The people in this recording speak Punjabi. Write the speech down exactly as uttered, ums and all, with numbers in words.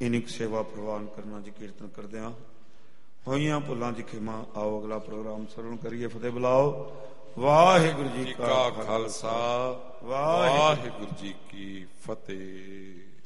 ਇੰਨੀ ਕੁ ਸੇਵਾ ਪ੍ਰਵਾਨ ਕਰਨਾ ਜੀ। ਕੀਰਤਨ ਕਰਦਿਆਂ ਹੋਈਆਂ ਭੁੱਲਾਂ ਦੀ ਖਿਮਾ। ਆਓ ਅਗਲਾ ਪ੍ਰੋਗਰਾਮ ਸਰਵਣ ਕਰੀਏ। ਫਤਿਹ ਬੁਲਾਓ। ਵਾਹਿਗੁਰੂ ਜੀ ਕਾ ਖਾਲਸਾ, ਵਾਹਿਗੁਰੂ ਜੀ ਕੀ ਫਤਿਹ।